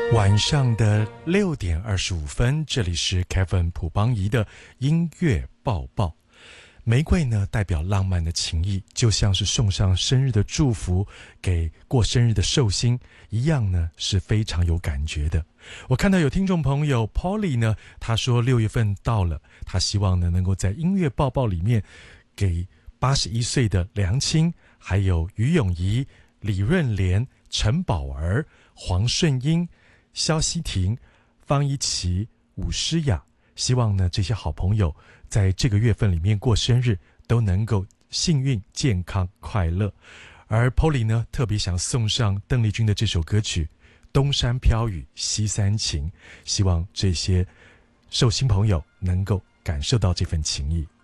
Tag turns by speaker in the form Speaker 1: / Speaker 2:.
Speaker 1: 晚上的6:25，这里是 Kevin 朴邦仪的音乐报报。玫瑰呢，代表浪漫的情谊，就像是送上生日的祝福给过生日的寿星一样呢，是非常有感觉的。我看到有听众朋友 Polly 呢，他说6月份到了，他希望呢能够在音乐报报里面给81岁的梁青，还有于咏仪、李润莲、陈宝儿、黄顺英、萧希婷、方一琪、伍诗雅，希望呢这些好朋友在这个月份里面过生日都能够幸运、健康、快乐。而 Polly 呢特别想送上邓丽君的这首歌曲《东山飘雨西山晴》，希望这些寿星朋友能够感受到这份情谊。